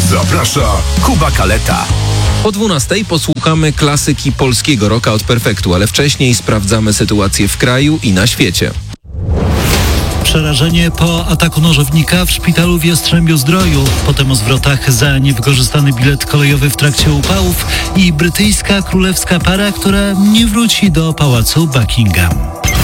Zaprasza Kuba Kaleta. O 12:00 posłuchamy klasyki polskiego rocka od Perfektu, ale wcześniej sprawdzamy sytuację w kraju i na świecie. Przerażenie po ataku nożownika w szpitalu w Jastrzębiu-Zdroju, potem o zwrotach za niewykorzystany bilet kolejowy w trakcie upałów i brytyjska królewska para, która nie wróci do pałacu Buckingham.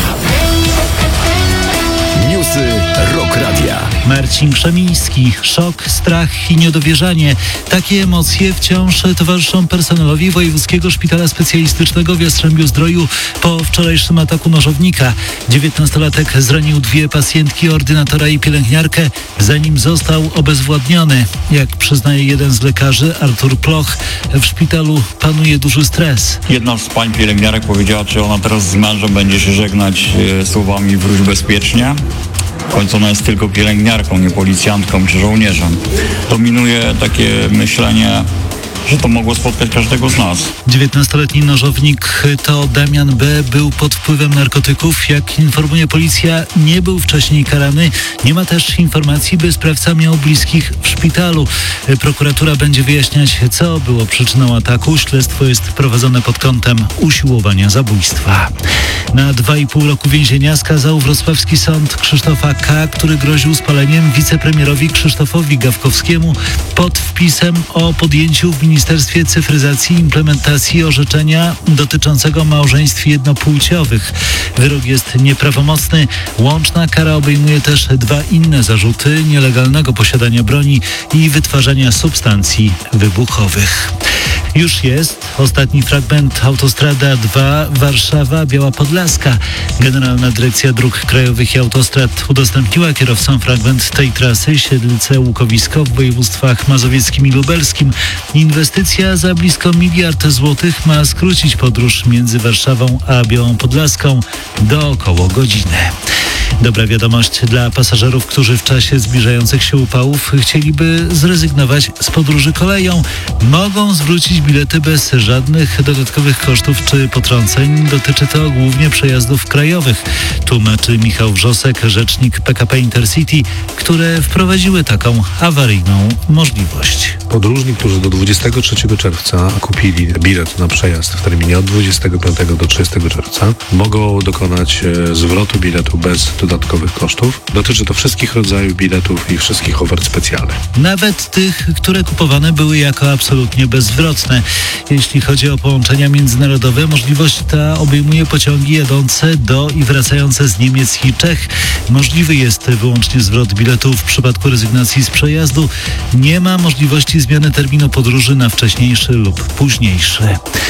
Newsy Rock Radia. Marcin Krzemiński. Szok, strach i niedowierzanie. Takie emocje wciąż towarzyszą personelowi Wojewódzkiego Szpitala Specjalistycznego w Jastrzębiu-Zdroju po wczorajszym ataku nożownika. 19-latek zranił 2 pacjentki, ordynatora i pielęgniarkę, zanim został obezwładniony. Jak przyznaje jeden z lekarzy, Artur Ploch, w szpitalu panuje duży stres. Jedna z pań pielęgniarek powiedziała, że ona teraz z mężem będzie się żegnać słowami "wróć bezpiecznie". W końcu ona jest tylko pielęgniarką, nie policjantką czy żołnierzem. Dominuje takie myślenie, że to mogło spotkać każdego z nas. 19-letni nożownik to Damian B. był pod wpływem narkotyków. Jak informuje policja, nie był wcześniej karany. Nie ma też informacji, by sprawca miał bliskich w szpitalu. Prokuratura będzie wyjaśniać, co było przyczyną ataku. Śledztwo jest prowadzone pod kątem usiłowania zabójstwa. Na 2,5 roku więzienia skazał wrocławski sąd Krzysztofa K., który groził spaleniem wicepremierowi Krzysztofowi Gawkowskiemu pod wpisem o podjęciu w Ministerstwie Cyfryzacji i Implementacji orzeczenia dotyczącego małżeństw jednopłciowych. Wyrok jest nieprawomocny. Łączna kara obejmuje też 2 inne zarzuty: nielegalnego posiadania broni i wytwarzania substancji wybuchowych. Już jest ostatni fragment autostrada 2 Warszawa-Biała Podlaska. Generalna Dyrekcja Dróg Krajowych i Autostrad udostępniła kierowcom fragment tej trasy Siedlce-Łukowisko w województwach mazowieckim i lubelskim. Inwestycja za blisko 1 miliard złotych ma skrócić podróż między Warszawą a Białą Podlaską do około godziny. Dobra wiadomość dla pasażerów, którzy w czasie zbliżających się upałów chcieliby zrezygnować z podróży koleją. Mogą zwrócić bilety bez żadnych dodatkowych kosztów czy potrąceń. Dotyczy to głównie przejazdów krajowych. Tłumaczy Michał Wrzosek, rzecznik PKP Intercity, które wprowadziły taką awaryjną możliwość. Podróżni, którzy do 23 czerwca kupili bilet na przejazd w terminie od 25 do 30 czerwca, mogą dokonać zwrotu biletu bez dodatkowych kosztów. Dotyczy to wszystkich rodzajów biletów i wszystkich ofert specjalnych. Nawet tych, które kupowane były jako absolutnie bezzwrotne. Jeśli chodzi o połączenia międzynarodowe, możliwość ta obejmuje pociągi jadące do i wracające z Niemiec i Czech. Możliwy jest wyłącznie zwrot biletu w przypadku rezygnacji z przejazdu. Nie ma możliwości zmiany terminu podróży na wcześniejszy lub późniejszy.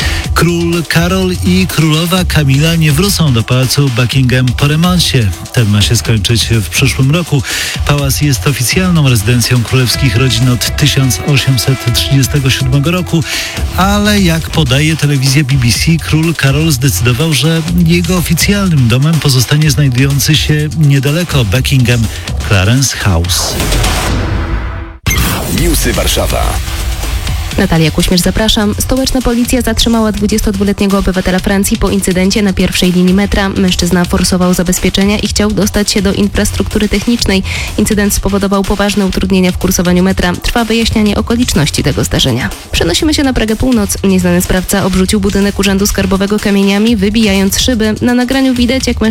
Król Karol i królowa Kamila nie wrócą do pałacu Buckingham po remoncie. Ten ma się skończyć w przyszłym roku. Pałac jest oficjalną rezydencją królewskich rodzin od 1837 roku, ale jak podaje telewizja BBC, król Karol zdecydował, że jego oficjalnym domem pozostanie znajdujący się niedaleko Buckingham Clarence House. Newsy Warszawa. Natalia Kuśmierz, zapraszam. Stołeczna policja zatrzymała 22-letniego obywatela Francji po incydencie na pierwszej linii metra. Mężczyzna forsował zabezpieczenia i chciał dostać się do infrastruktury technicznej. Incydent spowodował poważne utrudnienia w kursowaniu metra. Trwa wyjaśnianie okoliczności tego zdarzenia. Przenosimy się na Pragę Północ. Nieznany sprawca obrzucił budynek Urzędu Skarbowego kamieniami, wybijając szyby. Na nagraniu widać, jak mężczyzna